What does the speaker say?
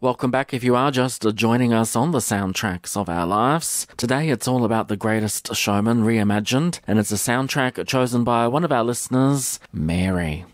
Welcome back if you are just joining us on the soundtracks of our lives. Today it's all about The Greatest Showman reimagined, and it's a soundtrack chosen by one of our listeners, Mary.